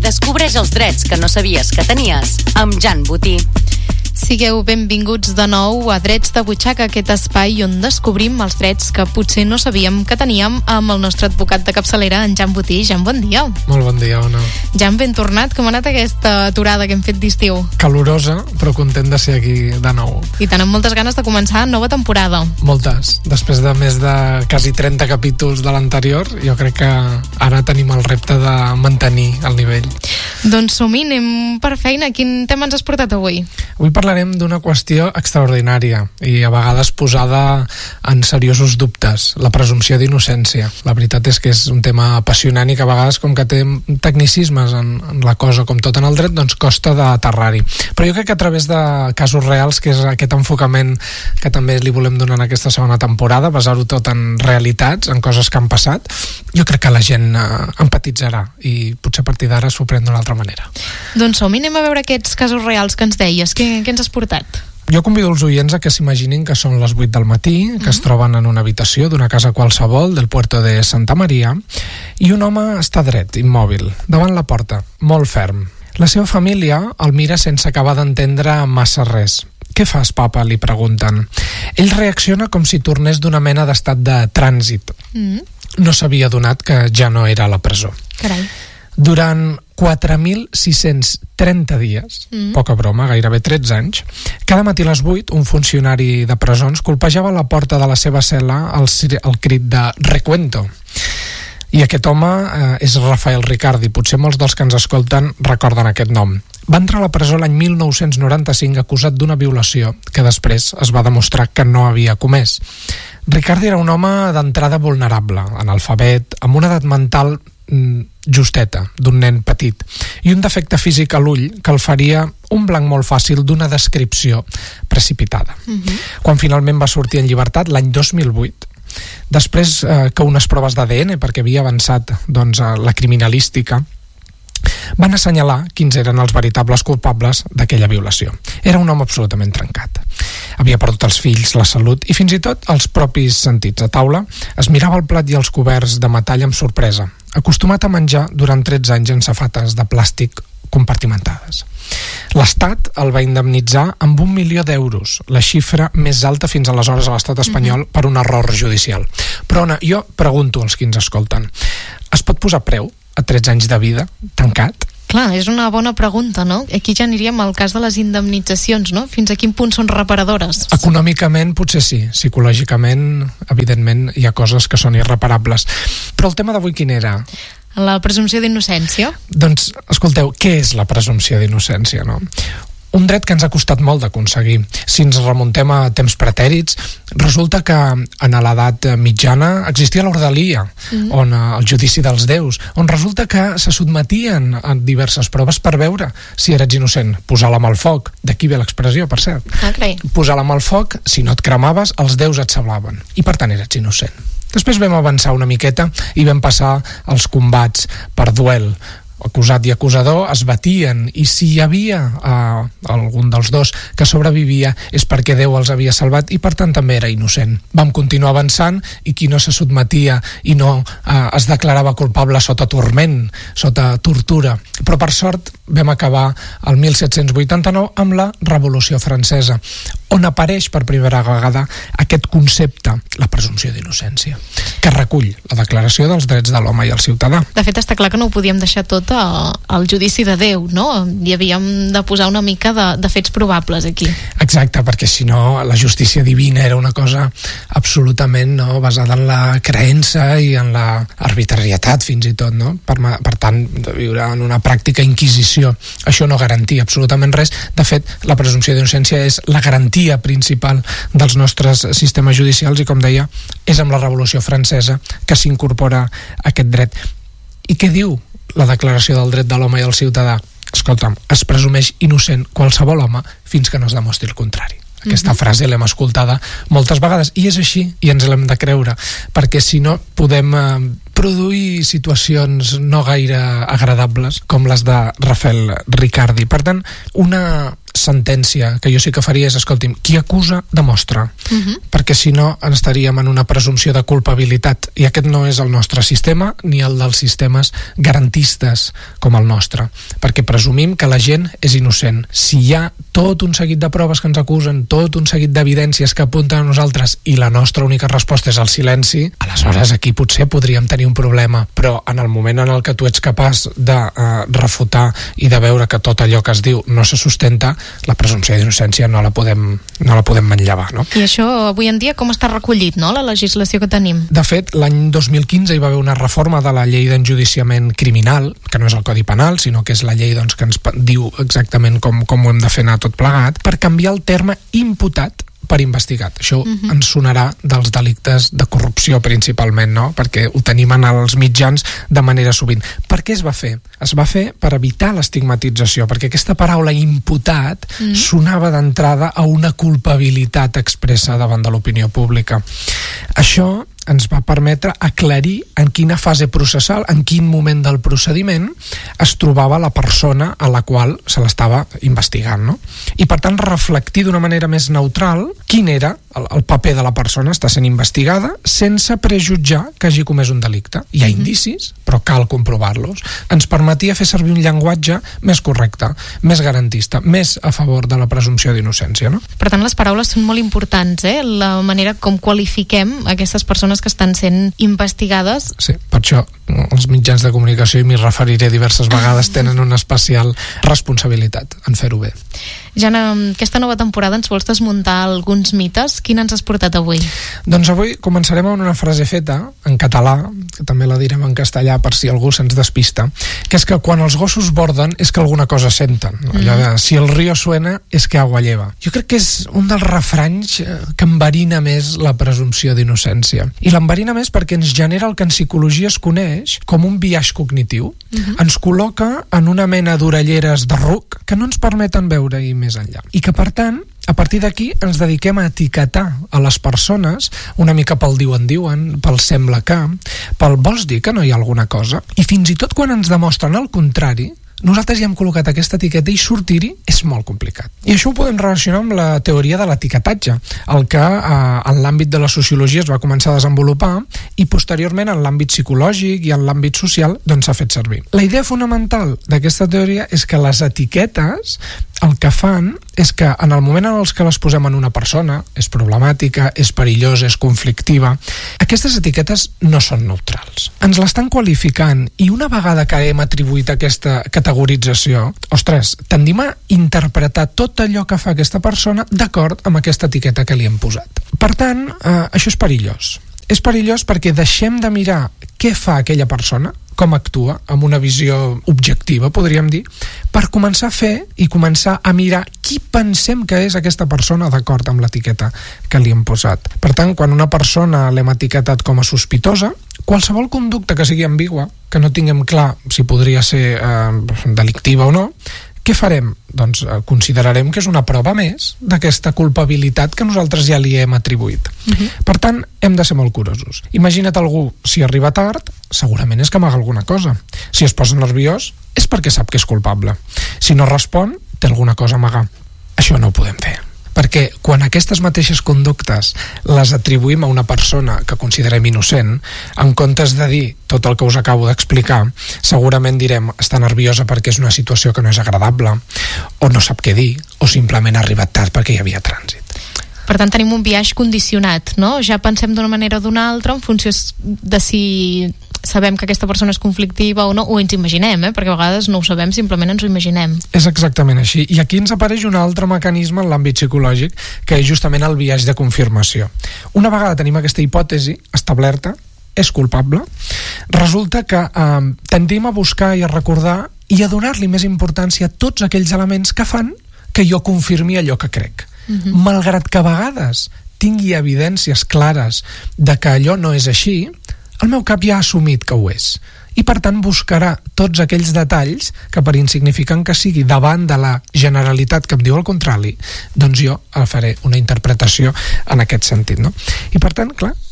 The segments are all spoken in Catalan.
Descobreix els drets que no sabies que tenies amb Jan Botí. Sigueu benvinguts de nou a Drets de Butxaca, aquest espai on descobrim els drets que potser no sabíem que teníem amb el nostre advocat de capçalera, en Jan Botí. Jan, bon dia. Molt bon dia, Ona. Jan, ben tornat. Com ha anat aquesta aturada que hem fet d'estiu? Calorosa, però content de ser aquí de nou. I tant, amb moltes ganes de començar nova temporada. Moltes. Després de més de quasi 30 capítols de l'anterior, jo crec que ara tenim el repte de mantenir el nivell. Doncs som-hi, anem per feina. Quin tema ens has portat avui? Avui parlarem d'una qüestió extraordinària i a vegades posada en seriosos dubtes, la presumpció d'innocència. La veritat és que és un tema apassionant i que a vegades, com que té tecnicismes en la cosa, com tot en el dret, doncs costa d'aterrar-hi. Però jo crec que a través de casos reals, que és aquest enfocament que també li volem donar en aquesta segona temporada, basar-ho tot en realitats, en coses que han passat, jo crec que la gent empatitzarà i potser a partir d'ara s'ho pren d'una altra manera. Doncs som-hi, anem a veure aquests casos reals que ens deies. Què ens has portat? Jo convido els oients a que s'imaginin que són les 8 del matí, que es troben en una habitació d'una casa qualsevol del puerto de Santa Maria, i un home està dret, immòbil, davant la porta, molt ferm. La seva família el mira sense acabar d'entendre massa res. «Què fas, papa?», li pregunten. Ell reacciona com si tornés d'una mena d'estat de trànsit. No s'havia adonat que ja no era a la presó. Carai. Durant 4.630 dies, poca broma, gairebé 13 anys, cada matí a les 8 un funcionari de presons colpejava la porta de la seva cel·la al crit de «Recuento». I aquest home és Rafael Ricardi. Potser molts dels que ens escolten recorden aquest nom. Va entrar a la presó l'any 1995 acusat d'una violació que després es va demostrar que no havia comès. Ricardi era un home d'entrada vulnerable, analfabet, amb una edat mental justeta, d'un nen petit, i un defecte físic a l'ull que el faria un blanc molt fàcil d'una descripció precipitada. Quan finalment va sortir en llibertat, l'any 2008, després que unes proves d'ADN, perquè havia avançat la criminalística, van assenyalar quins eren els veritables culpables d'aquella violació. Era un home absolutament trencat. Havia perdut els fills, la salut i fins i tot els propis sentits. A taula es mirava el plat i els coberts de metall amb sorpresa, acostumat a menjar durant 13 anys en safates de plàstic compartimentades. L'Estat el va indemnitzar amb 1 milió d'euros, la xifra més alta fins aleshores a l'estat espanyol per un error judicial. Però jo pregunto als que ens escolten, es pot posar preu a 13 anys de vida tancat? Clar, és una bona pregunta, no? Aquí ja aniríem al cas de les indemnitzacions, no? Fins a quin punt són reparadores? Econòmicament potser sí, psicològicament evidentment hi ha coses que són irreparables. Però el tema d'avui quin era? La presumpció d'innocència? Doncs, escolteu, què és la presumpció d'innocència, no? Un dret que ens ha costat molt d'aconseguir. Si ens remuntem a temps pretèrits, resulta que en l'edat mitjana existia l'ordalia, on el judici dels déus, on resulta que se sotmetien a diverses proves per veure si eres innocent. Posar la mà al foc, d'aquí ve l'expressió, per cert. Posar la mà al foc, si no et cremaves, els déus et sablaven, i per tant eres innocent. Després vam avançar una miqueta i vam passar als combats per duel. Acusat i acusador es batien, i si hi havia algun dels dos que sobrevivia és perquè Déu els havia salvat i per tant també era innocent. Vam continuar avançant i qui no se sotmetia i no es declarava culpable sota turment, sota tortura. Però per sort vam acabar el 1789 amb la Revolució Francesa, on apareix per primera vegada aquest concepte, la presumpció d'innocència, que recull la Declaració dels Drets de l'Home i el Ciutadà. De fet, està clar que no ho podíem deixar tot al judici de Déu, no? Hi havíem de posar una mica de fets probables aquí. Exacte, perquè si no la justícia divina era una cosa absolutament basada en la creença i en la arbitrarietat fins i tot, no? Per tant, de viure en una pràctica inquisició. Això no garantia absolutament res. De fet, la presumpció d'innocència és la garantia principal dels nostres sistemes judicials i, com deia, és amb la Revolució Francesa que s'incorpora aquest dret. I què diu la Declaració del Dret de l'Home i el Ciutadà? Escolta'm, es presumeix innocent qualsevol home fins que no es demostri el contrari. Aquesta frase l'hem escoltada moltes vegades i és així, i ens l'hem de creure, perquè si no podem produir situacions no gaire agradables com les de Rafael Ricardi. Per tant, una sentència que jo sí que faria és, escolti'm, qui acusa demostra, perquè si no estaríem en una presumpció de culpabilitat, i aquest no és el nostre sistema ni el dels sistemes garantistes com el nostre, perquè presumim que la gent és innocent. Si hi ha tot un seguit de proves que ens acusen, tot un seguit d'evidències que apunten a nosaltres i la nostra única resposta és el silenci, aleshores aquí potser podríem tenir un problema, però en el moment en el que tu ets capaç de refutar i de veure que tot allò que es diu no se sustenta, la presumpció d'innocència no la podem manllevar, no? I això avui en dia com està recollit, no?, la legislació que tenim? De fet, l'any 2015 hi va haver una reforma de la llei d'enjudiciament criminal, que no és el Codi Penal, sinó que és la llei doncs, que ens diu exactament com ho hem de fer anar tot plegat, per canviar el terme imputat per investigat. Això ens sonarà dels delictes de corrupció principalment, no? Perquè ho tenim en els mitjans de manera sovint. Per què es va fer? Es va fer per evitar l'estigmatització, perquè aquesta paraula imputat sonava d'entrada a una culpabilitat expressa davant de l'opinió pública. Això ens va permetre aclarir en quina fase processal, en quin moment del procediment es trobava la persona a la qual se l'estava investigant, no? I per tant reflectir d'una manera més neutral quin era el paper de la persona està sent investigada sense prejutjar que hagi comès un delicte. Hi ha indicis, però cal comprovar-los. Ens permetia fer servir un llenguatge més correcte, més garantista, més a favor de la presumpció d'innocència, no? Per tant, les paraules són molt importants, la manera com qualifiquem aquestes persones que estan sent investigades. Sí, per això els mitjans de comunicació, i m'hi referiré diverses vegades, tenen una especial responsabilitat en fer-ho bé. Jana, aquesta nova temporada ens vols desmuntar alguns mites? Quin ens has portat avui? Doncs avui començarem amb una frase feta en català, que també la direm en castellà per si algú se'ns despista, que és que quan els gossos borden és que alguna cosa senten. Allò de, si el río suena és que agua lleva. Jo crec que és un dels refranys que enverina més la presumpció d'innocència. I l'enverina més perquè ens genera el que en psicologia es coneix com un biaix cognitiu. Ens col·loca en una mena d'orelleres de ruc que no ens permeten veure-hi més enllà. I que, per tant, a partir d'aquí ens dediquem a etiquetar a les persones una mica pel diuen, pel sembla que, pel vols dir que no hi ha alguna cosa, i fins i tot quan ens demostren el contrari, nosaltres ja hem col·locat aquesta etiqueta i sortir-hi és molt complicat. I això ho podem relacionar amb la teoria de l'etiquetatge, el que en l'àmbit de la sociologia es va començar a desenvolupar i posteriorment en l'àmbit psicològic i en l'àmbit social doncs s'ha fet servir. La idea fonamental d'aquesta teoria és que les etiquetes el que fan és que en el moment en el que les posem en una persona, és problemàtica, és perillosa, és conflictiva, aquestes etiquetes no són neutrals. Ens l'estan qualificant i una vegada que hem atribuït aquesta categorització, ostres, tendim a interpretar tot allò que fa aquesta persona d'acord amb aquesta etiqueta que li hem posat. Per tant, això és perillós. És perillós perquè deixem de mirar què fa aquella persona, com actua, amb una visió objectiva, podríem dir, per començar a fer i començar a mirar qui pensem que és aquesta persona d'acord amb l'etiqueta que li hem posat. Per tant, quan una persona l'hem etiquetat com a sospitosa, qualsevol conducta que sigui ambigua, que no tinguem clar si podria ser delictiva o no, què farem? Doncs considerarem que és una prova més d'aquesta culpabilitat que nosaltres ja li hem atribuït. Per tant, hem de ser molt curosos. Imagina't algú, si arriba tard, segurament és que amaga alguna cosa. Si es posa nerviós, és perquè sap que és culpable. Si no respon, té alguna cosa a amagar. Això no ho podem fer. Perquè quan aquestes mateixes conductes les atribuïm a una persona que considerem innocent, en comptes de dir tot el que us acabo d'explicar, segurament direm està nerviosa perquè és una situació que no és agradable, o no sap què dir, o simplement ha arribat tard perquè hi havia trànsit. Per tant, tenim un biaix condicionat, no? Ja pensem d'una manera o d'una altra en funció de si sabem que aquesta persona és conflictiva o no, o ens imaginem, perquè a vegades no ho sabem, simplement ens ho imaginem. És exactament així. I aquí ens apareix un altre mecanisme en l'àmbit psicològic, que és justament el biaix de confirmació. Una vegada tenim aquesta hipòtesi establerta, és culpable, resulta que tendim a buscar i a recordar i a donar-li més importància a tots aquells elements que fan que jo confirmi allò que crec. Malgrat que a vegades tingui evidències clares de que allò no és així, el meu cap ja ha assumit que ho és. I per tant buscarà tots aquells detalls que, per insignificant que sigui, davant de la generalitat que em diu el contrari, doncs jo faré una interpretació en aquest sentit, no? I per tant, clar,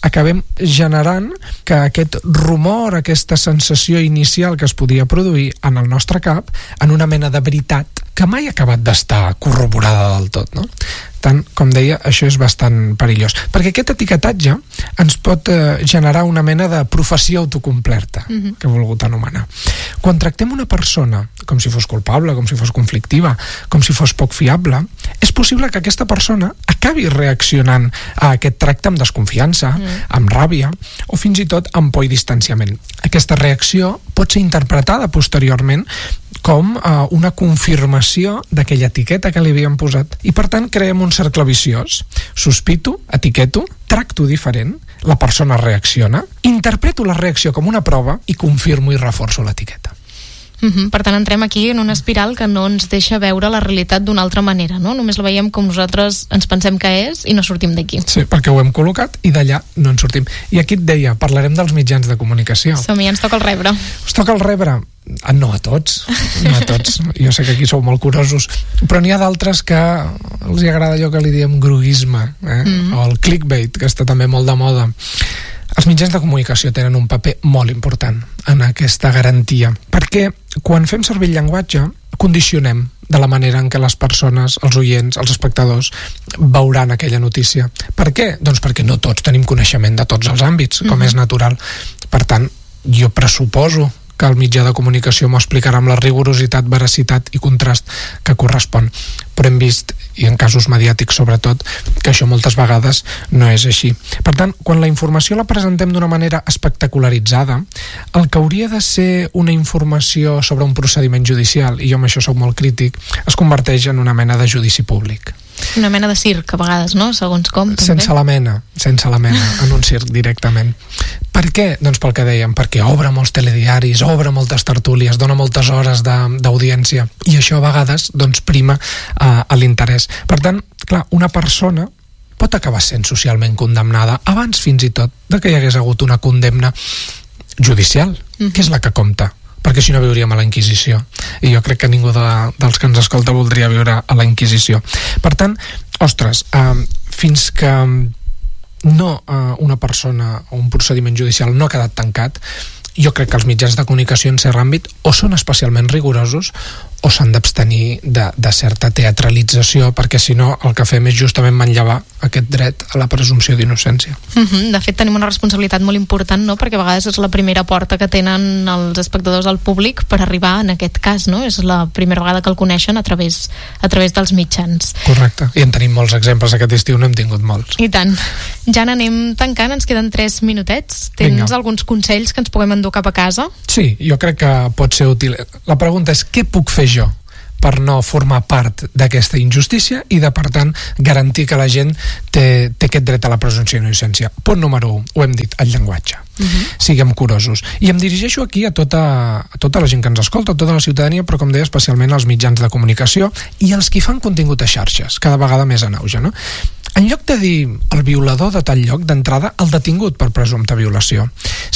acabem generant que aquest rumor, aquesta sensació inicial que es podia produir en el nostre cap, en una mena de veritat que mai ha acabat d'estar corroborada del tot, no? Tant, com deia, això és bastant perillós, perquè aquest etiquetatge ens pot generar una mena de profecia autocomplerta, que he volgut anomenar. Quan tractem una persona com si fos culpable, com si fos conflictiva, com si fos poc fiable, és possible que aquesta persona acabi reaccionant a aquest tracte amb desconfiança, amb ràbia, o fins i tot amb por i distanciament. Aquesta reacció pot ser interpretada posteriorment com una confirmació d'aquella etiqueta que li havíem posat. I per tant creem un cercle viciós. Sospito, etiqueto, tracto diferent, la persona reacciona, interpreto la reacció com una prova i confirmo i reforço l'etiqueta. Per tant, entrem aquí en una espiral que no ens deixa veure la realitat d'una altra manera, no? Només la veiem com nosaltres ens pensem que és i no sortim d'aquí. Sí, perquè ho hem col·locat i d'allà no en sortim. I aquí et deia, parlarem dels mitjans de comunicació. Som-hi, ens toca el rebre. Us toca el rebre? No a tots, no a tots. Jo sé que aquí sou molt curosos, però n'hi ha d'altres que els agrada allò que li diem groguisme, o el clickbait, que està també molt de moda. Els mitjans de comunicació tenen un paper molt important en aquesta garantia, perquè quan fem servir el llenguatge condicionem de la manera en què les persones, els oients, els espectadors veuran aquella notícia. Per què? Doncs perquè no tots tenim coneixement de tots els àmbits, com és natural. Per tant, jo pressuposo que el mitjà de comunicació m'ho explicarà amb la rigorositat, veracitat i contrast que correspon. Però hem vist, i en casos mediàtics sobretot, que això moltes vegades no és així. Per tant, quan la informació la presentem d'una manera espectacularitzada, el que hauria de ser una informació sobre un procediment judicial, i jo amb això soc molt crític, es converteix en una mena de judici públic. Una mena de circ, a vegades, no? Segons com, també. Sense la mena, en un circ directament. Per què? Doncs pel que dèiem, perquè obre molts telediaris, obre moltes tertúlies, dona moltes hores d'audiència, i això a vegades doncs prima a l'interès. Per tant, clar, una persona pot acabar sent socialment condemnada abans fins i tot de que hi hagués hagut una condemna judicial, que és la que compta, perquè si no viuríem a la Inquisició, i jo crec que ningú dels que ens escolta voldria viure a la Inquisició. Per tant, ostres, fins que una persona o un procediment judicial no ha quedat tancat, jo crec que els mitjans de comunicació en cert àmbit o són especialment rigorosos o s'han d'abstenir de certa teatralització, perquè si no el que fem és justament manllevar aquest dret a la presumpció d'innocència. De fet, tenim una responsabilitat molt important, no? Perquè a vegades és la primera porta que tenen els espectadors al públic per arribar en aquest cas, no? És la primera vegada que el coneixen a través dels mitjans. Correcte, i en tenim molts exemples, aquest estiu n'hem tingut molts. I tant. Ja n'anem tancant, ens queden 3 minutets. Tens alguns consells que ens puguem endur cap a casa? Sí, jo crec que pot ser útil. La pregunta és, què puc fer jo per no formar part d'aquesta injustícia i de, per tant, garantir que la gent té aquest dret a la presumpció d'innocència? Punt número 1, ho hem dit, el llenguatge. Siguem curosos. I em dirigeixo aquí a tota la gent que ens escolta, a tota la ciutadania, però com deia, especialment als mitjans de comunicació i als qui fan contingut a xarxes, cada vegada més en auge, no? En lloc de dir el violador de tal lloc, d'entrada, el detingut per presumpta violació.